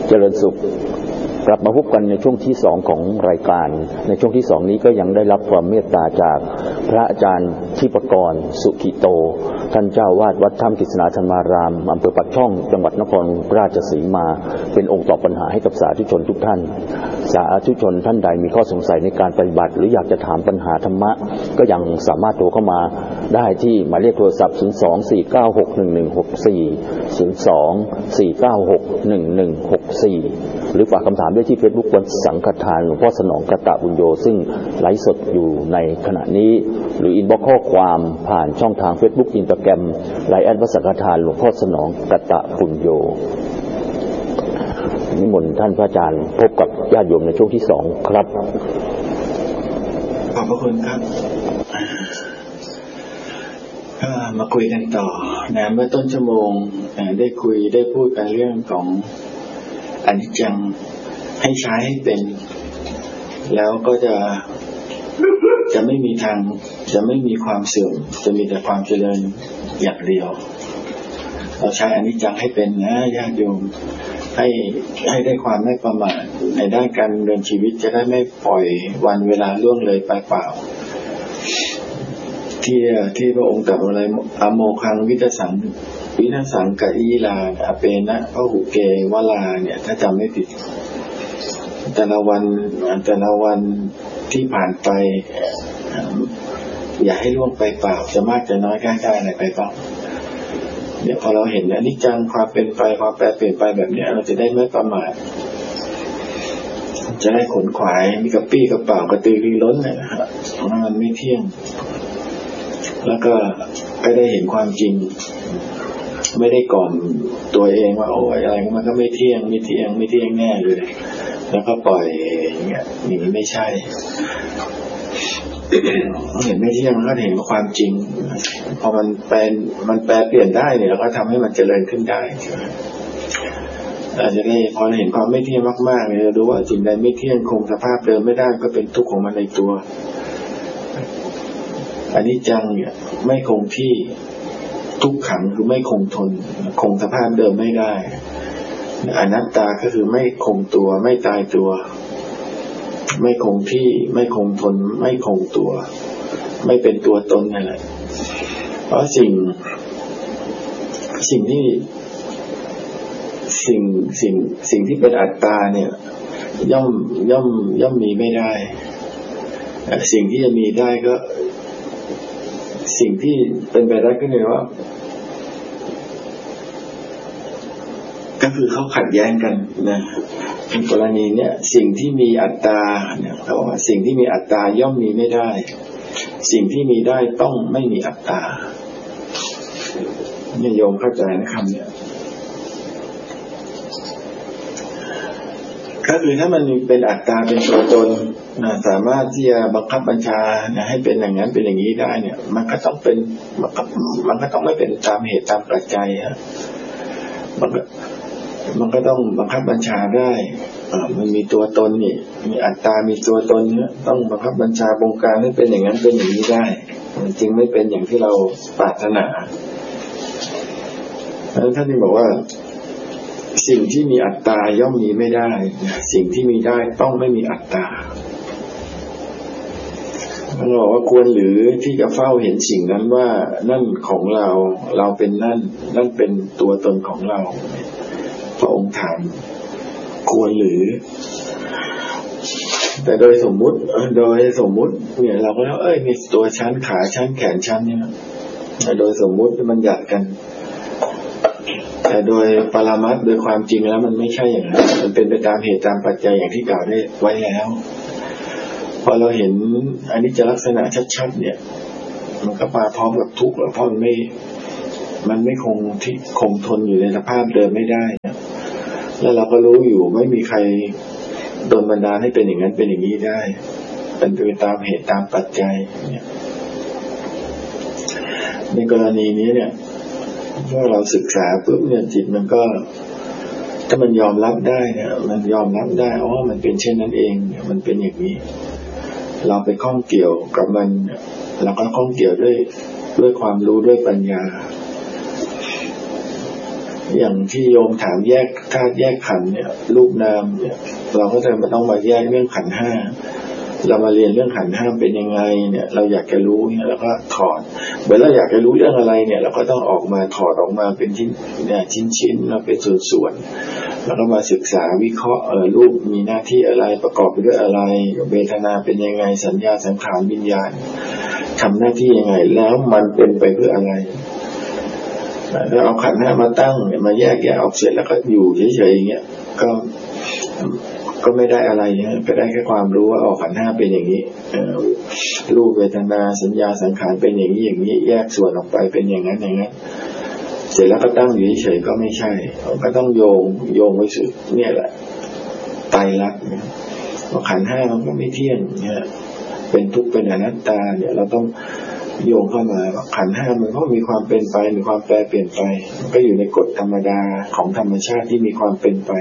เจริญสุขกลับมาพบกันในช่วงที่2ของรายการในช่วงที่2นี้ก็ยังได้รับความเมตตาจากพระอาจารย์ทิปกรสุขิโตท่านเจ้าวาดวัดถ้ำกฤษณาธรรมารามอำเภอปักช่องจังหวัดนครราชสีมาเป็นองค์ตอบปัญหาให้กับสาธุชนทุกท่านสาธุชนท่านใดมีข้อสงสัยในการปฏิบัติหรืออยากจะถามปัญหาธรรมะก็ยังสามารถโทรเข้ามาได้ที่หมายเลขโทรศัพท์024961164 024961164หรือฝากคำถามได้ที่ Facebook วันสังฆทานหลวงพ่อสนองกตบุญโยซึ่งไลฟ์สดอยู่ในขณะนี้หรืออินบ็อกซ์ข้อความผ่านช่องทาง Facebook Instagram ไลน์แอดวัดสังฆทานหลวงพ่อสนองกตบุญโยนิมนต์ท่านพระอาจารย์พบกับญาติโยมในช่วงที่2ครับขอบพระคุณครับมาคุยกันต่อนะเมื่อต้นชั่วโมงได้คุยได้พูดกันเรื่องของอนิจจังให้ใช้ให้เป็นแล้วก็จะไม่มีทางจะไม่มีความเสื่อมจะมีแต่ความเจริญอย่างเดียวเราใช้อนิจจังให้เป็นนะญาติโยมให้ได้ความไม่ประมาทในด้านการดำเนินชีวิตจะได้ไม่ปล่อยวันเวลาล่วงเลยไปเปล่าที่พระองค์ตรัสอะไรอโมคังวินาสังกะอีลาอเปนะพหุเกวลาเนี่ยถ้าจำไม่ผิดแต่ละวันที่ผ่านไปอย่าให้ล่วงไปเปล่าจะมากจะน้อยได้อะไรไปเปล่าเนี่ยพอเราเห็นอนิจจังความเป็นไปความแปรเปลี่ยนไปแบบนี้เราจะได้ไม่ประมาทจะได้ขนขวายมีกระปี้กระเป๋ากระตือรือร้นเลยนะครับมันไม่เที่ยงแล้วก็ได้เห็นความจริงไม่ได้ก่อนตัวเองว่าโอ้ยอะไรมันก็ไม่เที่ยงแน่เลยแล้วก็ปล่อยอย่างเงี้ยนี่ไม่ใช่เห็นไม่เที่ยงก็เห็นความจริงพอมันแปรเปลี่ยนได้เนี่ยเราก็ทำให้มันเจริญขึ้นได้อาจจะได้พอเห็นความไม่เที่ยงมากๆเนี่ยรู้ว่าสิ่งใดไม่เที่ยงคงสภาพเดิมไม่ได้ก็เป็นทุกข์ของมันในตัวอนิจจังเนี่ยไม่คงที่ทุกขังคือไม่คงทนคงสภาพเดิมไม่ได้อนัตตาก็คือไม่คงตัวไม่ตายตัวไม่คงที่ไม่คงทนไม่คงตัวไม่เป็นตัวตนนั่นแหละเพราะสิ่งที่เป็นอัตตาเนี่ยย่อมมีไม่ได้สิ่งที่จะมีได้ก็สิ่งที่เป็นไปได้ก็คือว่าก็คือเขาขัดแย้งกันนะในกรณีเนี้ยสิ่งที่มีอัตตาเนี่ยเขาบอกว่าสิ่งที่มีอัตตาย่อมมีไม่ได้สิ่งที่มีได้ต้องไม่มีอัตตาเนี่ยโยมเข้าใจนะคำเนี่ยก็คือถ้ามันเป็นอัตตาเป็นตัวตนสามารถที่จะบังคับบัญชาให้เป็นอย่างนั้นเป็นอย่างนี้ได้เนี่ยมันก็ต้องไม่เป็นตามเหตุตามปัจจัยฮะมันก็ต้องบังคับบัญชาได้มันมีตัวตนนี่มีอัตตามีตัวตนเนี่ยต้องบังคับบัญชาบงการให้เป็นอย่างนั้นเป็นอย่างนี้ได้จริงไม่เป็นอย่างที่เราปรารถนาท่านที่บอกว่าสิ่งที่มีอัตตาย่อมมีไม่ได้สิ่งที่มีได้ต้องไม่มีอัตตาเราบอกว่าควรหรือที่จะเฝ้าเห็นสิ่งนั้นว่านั่นของเราเป็นนั่นเป็นตัวตนของเราพระองค์ถามควรหรือแต่โดยสมมุติเนี่ยเราก็แล้วมีตัวชั้นขาชั้นแขนชั้นเนี่ยโดยสมมุติมันหยัดกันแต่โดยปรามัตถ์โดยความจริงแล้วมันไม่ใช่อย่างนั้นมันเป็นไปตามเหตุตามปัจจัยอย่างที่กล่าวได้ไว้แล้วพอเราเห็นอนิจจลักษณะชัดๆเนี่ยมันก็มาพร้อมกับทุกข์เพราะมันไม่คงทนอยู่ในสภาพเดิมไม่ได้แล้วเราก็รู้อยู่ไม่มีใครโดนบันดาลให้เป็นอย่างนั้นเป็นอย่างนี้ได้เป็นไปตามเหตุตามปัจจัยเนี่ยในกรณีนี้เนี่ยเมื่อเราศึกษาปุ๊บเนี่ยจิตมันก็ถ้ามันยอมรับได้เนี่ยมันยอมรับได้มันเป็นเช่นนั้นเองมันเป็นอย่างนี้เราไปข้องเกี่ยวกับมันเราก็ข้องเกี่ยวด้วยความรู้ด้วยปัญญาอย่างที่โยมถามแยกธาตุแยกขันธ์เนี่ยรูปนามเนี่ยเราก็จะมาต้องมาแยกเรื่องขันธ์ห้าเรามาเรียนเรื่องขันธ์ห้าเป็นยังไงเนี่ยเราอยากจะรู้เนี่ยเราก็ถอดเหมือนเราอยากจะรู้เรื่องอะไรเนี่ยเราก็ต้องออกมาถอดออกมาเป็นชิ้นเนี่ยชิ้นเราเป็นส่วนๆแล้วก็มาศึกษาวิเคราะห์รูปมีหน้าที่อะไรประกอบไปด้วยอะไรเวทนาเป็นยังไงสัญญาสังขารวิญญาณทำหน้าที่ยังไงแล้วมันเป็นไปเพื่ออะไรถ้าเอาขันธ์ห้ามาตั้งเนี่ยมาแยกออกเสร็จแล้วก็อยู่เฉยๆอย่างเงี้ยก็ไม่ได้อะไรเนี่ยก็ได้แค่ความรู้ว่าขันธ์ห้าเป็นอย่างนี้รูปเวทนาสัญญาสังขารเป็นอย่างนี้อย่างนี้แยกส่วนออกไปเป็นอย่างนั้นอย่างนั้นเสร็จแล้วก็ตั้งอยู่เฉยๆก็ไม่ใช่ก็ต้องโยงไว้สุดเนี่ยแหละไตรลักษณ์ขันธ์ห้ามันก็ไม่เที่ยงเนี่ยเป็นทุกข์เป็นอนัตตาเนี่ยเราต้องโยงเข้ามาขันธ์ห้ามันก็มีความเป็นไปมีความแปรเปลี่ยนไปมันก็อยู่ในกฎธรรมดาของธรรมชาติที่มีความเป็นไป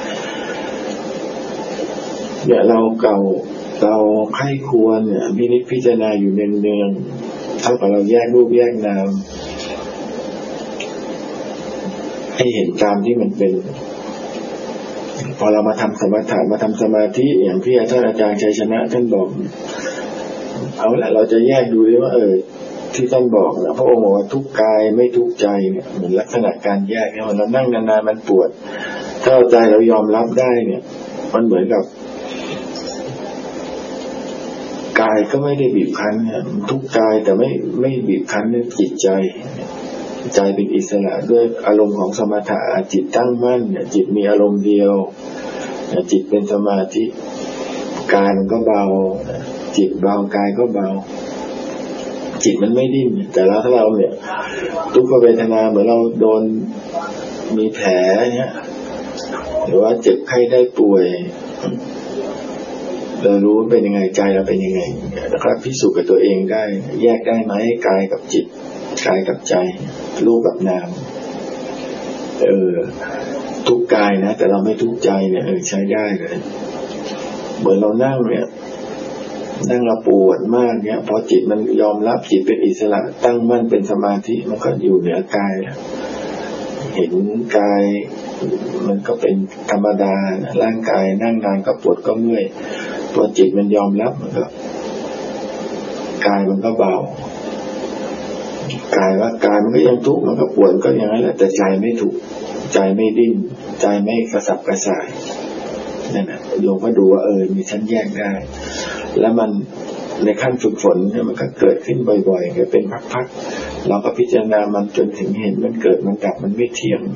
เนี่ยเราใคร่ควรเนี่ยพิจารณาอยู่เนืองๆเท่ากับเราแยกรูปแยกนามให้เห็นตามที่มันเป็นพอเรามาทำสมถะมาทำสมาธิอย่างที่ท่านอาจารย์ชัยชนะท่านบอกเอาละเราจะแยกดูด้วยว่าที่ท่านบอกนะพระองค์บอกว่าทุกกายไม่ทุกใจเนี่ยเหมือนลักษณะการแยกเนี่ยเรานั่งนานๆมันปวดถ้าใจเรายอมรับได้เนี่ยมันเหมือนกับกายก็ไม่ได้บีบคั้นเนี่ยทุกกายแต่ไม่บีบคั้นเรื่องจิตใจเป็นอิสระด้วยอารมณ์ของสมถะจิตตั้งมั่นเนี่ยจิตมีอารมณ์เดียวจิตเป็นสมาธิกายมันก็เบาจิตเบากายก็เบาจิตมันไม่ดิ้นแต่แล้วถ้าเราเนี่ยทุกขเวทนาเหมือนเราโดนมีแผลเนี่ยหรือว่าเจ็บไข้ได้ป่วยเรารู้เป็นยังไงใจเราเป็นยังไงแล้วก็พิสูจน์กับตัวเองได้แยกได้ไหมกายกับจิตกายกับใจรูปกับนามทุกกายนะแต่เราไม่ทุกใจเนี่ยใช้ได้เลยเหมือนเรานั่งเนี่ยนั่งเราปวดมากเนี่ยพอจิตมันยอมรับจิตเป็นอิสระตั้งมั่นเป็นสมาธิมันก็อยู่เหนือกายเห็นกายมันก็เป็นธรรมดาร่างกายนั่งนานก็ปวดก็เมื่อยตัวจิตมันยอมรับมันก็กายมันก็เบากายว่ากายมันก็ยังทุกข์มันก็ปวดก็อย่างนั้นแหละแต่ใจไม่ทุกข์ใจไม่ดิ้นใจไม่กระสับกระส่ายนั่นแหละโยมก็ดูว่ามีชั้นแยกได้แล้วมันในขั้นฝึกฝนเนี่ยมันก็เกิดขึ้นบ่อยๆก็เป็นพักๆเราก็พิจารณามันจนถึงเห็นมันเกิดมันดับมันไม่เที่ยง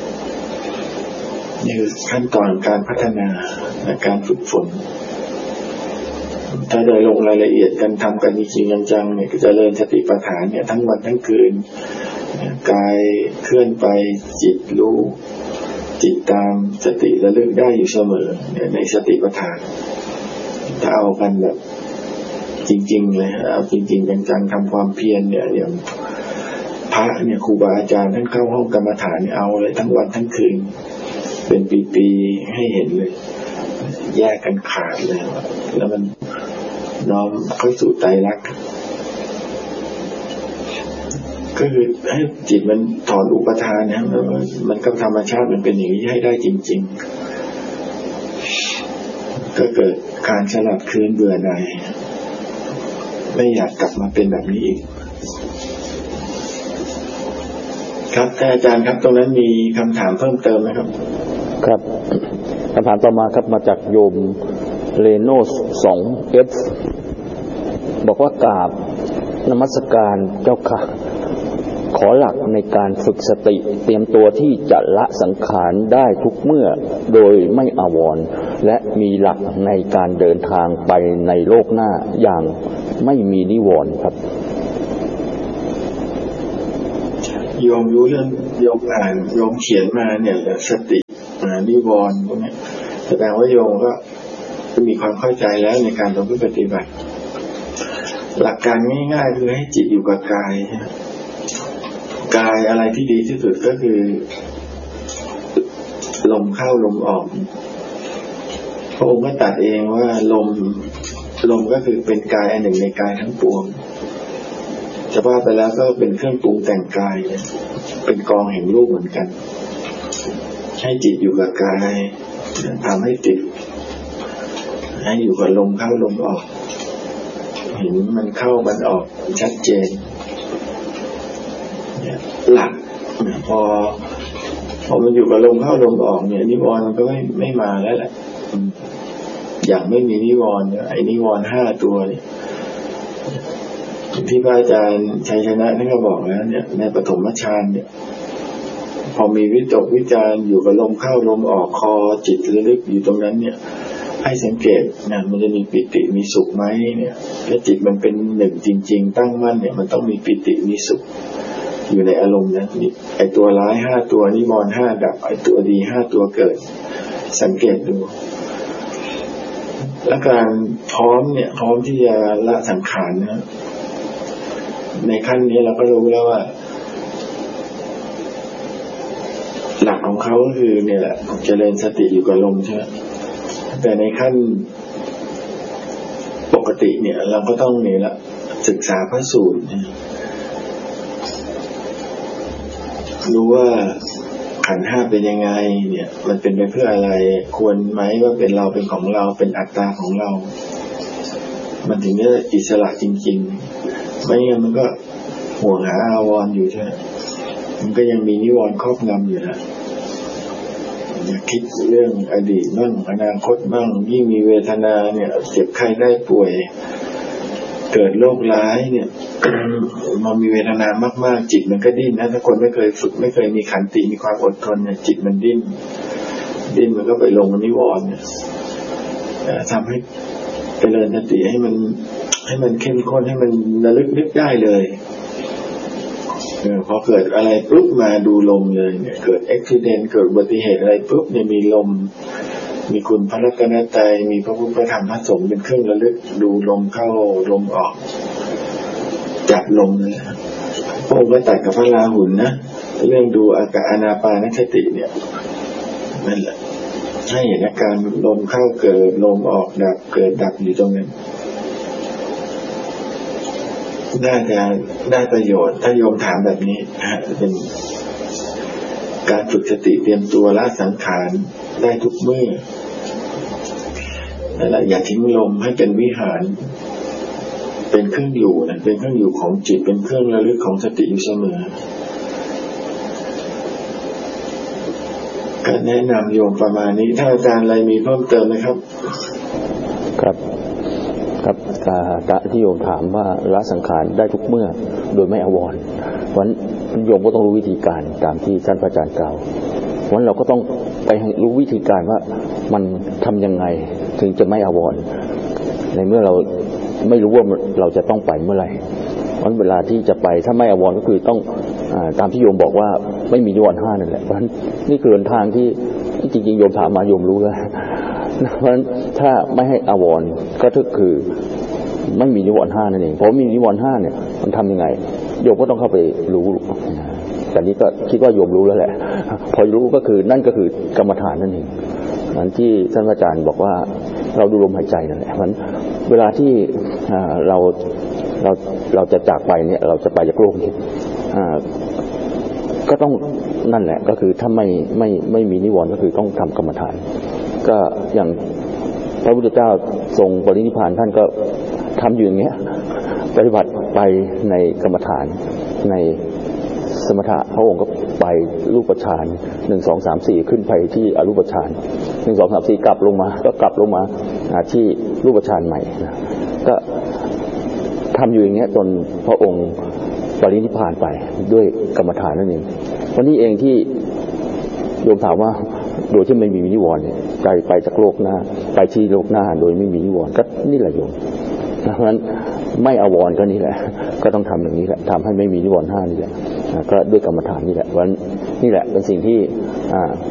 นี่คือขั้นตอนการพัฒนาการฝึกฝนถ้าโดยลงรายละเอียดกันทำกันจริงๆจังๆเนี่ยก็จะเริ่มสติปัฏฐานเนี่ยทั้งวันทั้งคืนกายเคลื่อนไปจิตรู้จิตตามสติระลึกได้อยู่เสมอเนี่ยในสติปัฏฐานถ้าเอากันแบบจริงๆเลยเอาจริงๆจังๆทำความเพียรเนี่ยอย่างพระเนี่ยครูบาอาจารย์ท่านเข้าห้องกรรมฐานเอาเลยทั้งวันทั้งคืนเป็นปีๆให้เห็นเลยแยกกันขาดเลยแล้วมันน้อมเข้าสู่ไตรลักษณ์ก็คือให้จิตมันถอนอุปทานนะมันก็ธรรมชาติมันเป็นอย่างนี้ให้ได้จริงๆก็เกิดการสลัดคืนเบื่อหน่ายไม่อยากกลับมาเป็นแบบนี้อีกครับอาจารย์ครับตรงนั้นมีคำถามเพิ่มเติมไหมครับครับคำถามต่อมาครับมาจากโยมเลโนส 2F บอกว่ากราบนมัสการเจ้าค่ะขอหลักในการฝึกสติเตรียมตัวที่จะละสังขารได้ทุกเมื่อโดยไม่อาวรณ์และมีหลักในการเดินทางไปในโลกหน้าอย่างไม่มีนิวรณ์ครับโยมรู้เรื่องโยมอ่านโยมเขียนมาเนี่ยสตินิวรณ์พวกนี้แสดงว่าโยมก็มีความเข้าใจแล้วในการประพฤติปฏิบัติหลักการง่ายๆคือให้จิตอยู่กับกายกายอะไรที่ดีที่สุดก็คือลมเข้าลมออกพระองค์ก็ตรัสเองว่าลมก็คือเป็นกายอันหนึ่งในกายทั้งปวงจะว่าไปแล้วก็เป็นเครื่องปรุงแต่งกายเป็นกองแห่งรูปเหมือนกันให้จิตอยู่กับกายทำให้ติดให้อยู่กับลมเข้าลมออกเห็นมันเข้ามันออกชัดเจนหลักพอมันอยู่กับลมเข้าลมออกเนี่ยนิวรณ์มันก็ไม่มาแล้วแหละอย่างไม่มีนิวรณ์ไอ้นิวรณ์5ตัวเนี่ยที่พระอาจารย์ชัยชนะท่านก็บอกแล้วเนี่ยในปฐมฌานเนี่ยพอมีวิตกวิจารอยู่กับลมเข้าลมออกคอจิตระลึกอยู่ตรงนั้นเนี่ยให้สังเกตนะมันจะมีปิติมีสุขไหมเนี่ยถ้าจิตมันเป็นหนึ่งจริงๆตั้งมั่นเนี่ยมันต้องมีปิติมีสุขอยู่ในอารมณ์นั้นไอตัวร้าย5ตัวนิวรณ์5ดับไอตัวดี5ตัวเกิดสังเกตดูและการพร้อมที่จะละสังขารนะในขั้นนี้เราก็รู้แล้วว่าหลักของเขาก็คือเนี่ยแหละเจริญสติอยู่กับลมใช่ไหมแต่ในขั้นปกติเนี่ยเราก็ต้องเนี่ยแหละศึกษาพระสูตรรู้ว่าขันธ์5เป็นยังไงเนี่ยมันเป็นไปเพื่ออะไรควรไหมว่าเป็นเราเป็นของเราเป็นอัตตาของเรามันถึงจะอิสระจริงๆไม่งั้นมันก็ห่วงหาอาวรณ์อยู่ใช่ไหมมันก็ยังมีนิวรณ์ครอบงำอยู่นะอย่าคิดเรื่องอดีตบ้างอนาคตบ้างยิ่งมีเวทนาเนี่ยเจ็บไข้ได้ป่วยเกิดโรคร้ายเนี่ยมันมีเวทนามากๆจิตมันก็ดิ้นนะถ้าคนไม่เคยฝึกไม่เคยมีขันติมีความอดทนเนี่ยจิตมันดิ้นมันก็ไปลงนิวรณ์เนี่ยทำให้เจริญสติให้มันเข้มข้นให้มันระลึกนึกได้เลยพอเกิดอะไรปุ๊บมาดูลมเลยเนี่ยเกิดอุบัติเหตุเกิดอุบัติเหตุอะไรปุ๊บเนี่ยมีลมมีคุณพระรัตนตรัยมีพระพุทธพระธรรมพระสงฆ์เป็นเครื่องระลึกดูลมเข้าลมออกจับลมเลยพระองค์ก็ตัดกับพระราหุลนะเรื่องดูอานาปานสติเนี่ยนั่นแหละให้เห็นอาการลมเข้าเกิดลมออกดับเกิดดับอยู่ตรงนั้นได้ประโยชน์ถ้าโยมถามแบบนี้เป็นการฝึกสติเตรียมตัวละสังขารได้ทุกเมื่อแต่ละอย่าทิ้งลมให้เป็นวิหารเป็นเครื่องอยู่นะเป็นเครื่องอยู่ของจิตเป็นเครื่องระลึกของสติอยู่เสมอก็แนะนำโยมประมาณนี้ถ้าอาจารย์อะไรมีเพิ่มเติมไหมครับครับที่โยมถามว่าละสังขารได้ทุกเมื่อโดยไม่อาวรณ์เพราะฉะนั้นโยมก็ต้องรู้วิธีการตามที่ท่านพระอาจารย์กล่าวเพราะฉะนั้นเราก็ต้องไปรู้วิธีการว่ามันทำยังไงถึงจะไม่อาวรณ์ในเมื่อเราไม่รู้ว่าเราจะต้องไปเมื่อไหร่เพราะเวลาที่จะไปถ้าไม่อาวรณ์ก็คือต้องตามที่โยมบอกว่าไม่มีนิวรณ์5นั่นแหละเพราะฉะนั้นนี่คือหนทางที่จริงๆโยมถามมาโยมรู้แล้วเพราะฉะนั้นถ้าไม่ให้อาวรณ์ก็คือไม่มีนิวรณ์5นั่นเองเพราะมีนิวรณ์5เนี่ยมันทำยังไงโยมก็ต้องเข้าไปรู้แต่นี้ก็คิดว่าโยมรู้แล้วแหละพอรู้ก็คือนั่นก็คือกรรมฐานนั่นเองนั้นที่ท่านอาจารย์บอกว่าเราดูลมหายใจนั่นแหละเพราะฉะนั้นเวลาที่เราจะจากไปเนี่ยเราจะไปจากโลกนี้ก็ต้องนั่นแหละก็คือถ้าไม่มีนิวรณ์ก็คือต้องทำกรรมฐานก็อย่างพระพุทธเจ้าทรงปรินิพพานท่านก็ทำอยู่อย่างเงี้ยปฏิบัติไปในกรรมฐานในสมถะพระองค์ก็ไปรูปฌาน1 2 3 4ขึ้นไปที่อรูปฌาน1 2 3 4กลับลงมาก็กลับลงมาที่รูปฌานใหม่นะก็ทำอยู่อย่างเงี้ยจนพระองค์ปรินิพพานไปด้วยกรรมฐานนั่นเองวันนี้เองที่โยมถามว่าโดยที่ไม่มีนิวรณ์เนี่ยใจไปจากโลกหน้าไปที่โลกหน้าโดยไม่มีนิวรณ์ก็นี่แหละโยมเพราะฉะนั้นไม่อาวรณ์ก็นี่แหละก็ต้องทำอย่างนี้แหละทำให้ไม่มีนิวรณ์5นี่แหละก็ด้วยกรรมฐานนี่แหละวันนี่แหละเป็นสิ่งที่